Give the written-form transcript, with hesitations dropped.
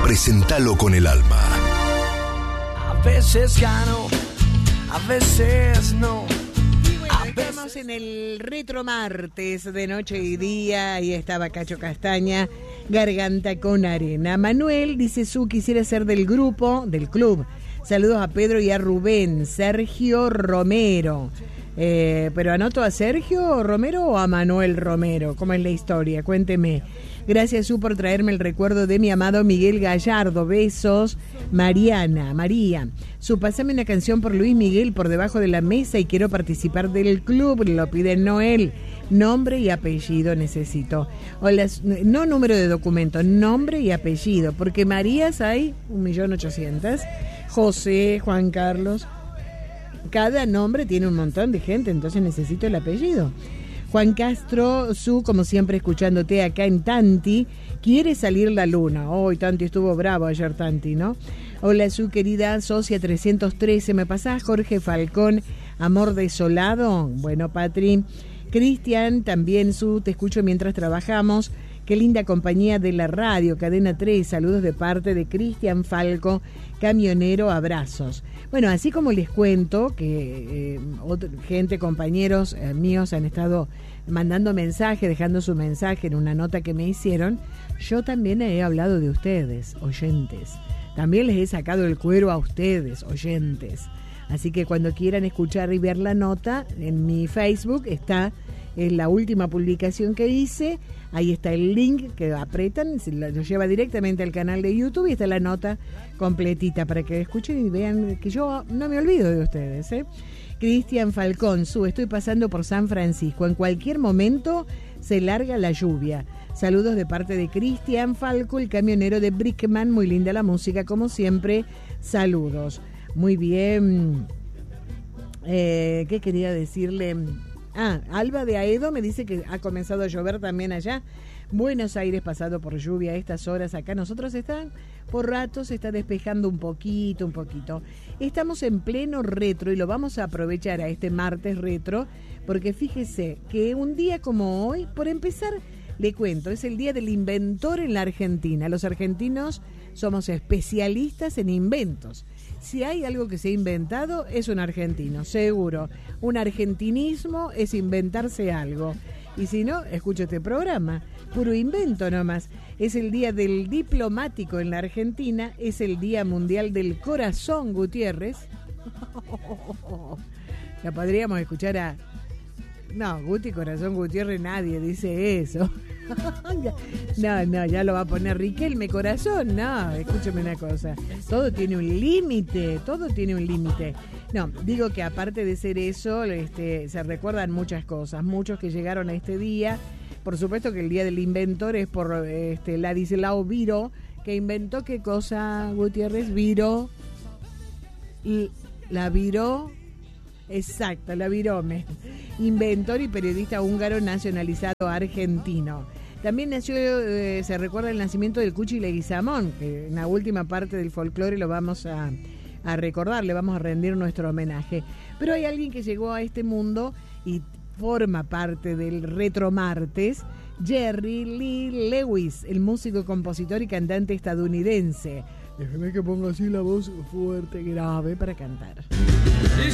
Presentalo con el alma. A veces gano, a veces no. Estamos en el Retro Martes de Noche y Día. Ahí estaba Cacho Castaña, Garganta con Arena. Manuel dice: quisiera ser del grupo, del club. Saludos a Pedro y a Rubén. Sergio Romero. Pero anoto a Sergio Romero o a Manuel Romero. ¿Cómo es la historia? Cuénteme. Gracias, Su, por traerme el recuerdo de mi amado Miguel Gallardo. Besos. María. Su, pasame una canción por Luis Miguel por debajo de la mesa y quiero participar del club. Lo pide Noel. Nombre y apellido necesito. Hola, no número de documento, nombre y apellido. Porque Marías hay 1.800.000. José, Juan Carlos. Cada nombre tiene un montón de gente, entonces necesito el apellido. Juan Castro, Su, como siempre escuchándote acá en Tanti. Quiere salir la luna. Hoy Tanti estuvo bravo ayer, Tanti, ¿no? Hola, Su, querida socia 313. ¿Me pasás Jorge Falcón, Amor Desolado? Bueno, Patri. Cristian, también, Su, te escucho mientras trabajamos. Qué linda compañía de la radio, Cadena 3. Saludos de parte de Cristian Falco, camionero, abrazos. Bueno, así como les cuento que gente, compañeros míos han estado mandando mensajes, dejando su mensaje en una nota que me hicieron, yo también he hablado de ustedes, oyentes. También les he sacado el cuero a ustedes, oyentes. Así que cuando quieran escuchar y ver la nota, en mi Facebook está en la última publicación que hice. Ahí está el link que apretan, lo lleva directamente al canal de YouTube y está la nota completita para que escuchen y vean que yo no me olvido de ustedes, ¿eh? Cristian Falcón, Su, estoy pasando por San Francisco. En cualquier momento se larga la lluvia. Saludos de parte de Cristian Falco, el camionero de Brickman. Muy linda la música, como siempre. Saludos. Muy bien. ¿Qué quería decirle? Alba de Aedo me dice que ha comenzado a llover también allá. Buenos Aires pasado por lluvia a estas horas. Acá nosotros por ratos se está despejando un poquito. Estamos en pleno retro y lo vamos a aprovechar a este martes retro, porque fíjese que un día como hoy, por empezar, le cuento, es el día del inventor en la Argentina. Los argentinos somos especialistas en inventos. Si hay algo que se ha inventado, es un argentino, seguro. Un argentinismo es inventarse algo. Y si no, escucho este programa. Puro invento nomás. Es el día del diplomático en la Argentina. Es el Día Mundial del Corazón, Gutiérrez. La podríamos escuchar a... No, Guti, Corazón Gutiérrez, nadie dice eso. No, ya lo va a poner Riquelme, Corazón. No, escúcheme una cosa. Todo tiene un límite. No, digo que aparte de ser eso, se recuerdan muchas cosas. Muchos que llegaron a este día. Por supuesto que el Día del Inventor es por Ladislao Viró, que inventó ¿qué cosa, Gutiérrez? Viró. La Viró. Exacto, la Virome. Inventor y periodista húngaro nacionalizado argentino. También nació, se recuerda el nacimiento del Cuchi Leguizamón, que en la última parte del folclore lo vamos a recordar, le vamos a rendir nuestro homenaje. Pero hay alguien que llegó a este mundo y forma parte del Retro Martes, Jerry Lee Lewis, el músico, compositor y cantante estadounidense. Déjeme que ponga así la voz fuerte, grave para cantar.